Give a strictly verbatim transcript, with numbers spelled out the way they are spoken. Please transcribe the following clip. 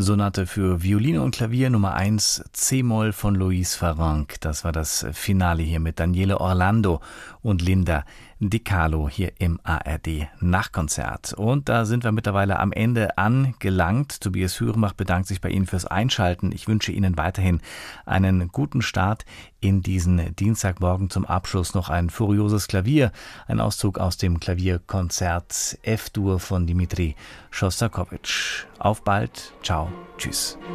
Sonate für Violine und Klavier Nummer eins, C-Moll von Luis Farranc. Das war das Finale hier mit Daniele Orlando und Linda Di Carlo hier im A R D Nachtkonzert. Und da sind wir mittlerweile am Ende angelangt. Tobias Hürenbach bedankt sich bei Ihnen fürs Einschalten. Ich wünsche Ihnen weiterhin einen guten Start in diesen Dienstagmorgen. Zum Abschluss noch ein furioses Klavier, ein Auszug aus dem Klavierkonzert F-Dur von Dmitri Schostakowitsch. Auf bald, ciao, tschüss.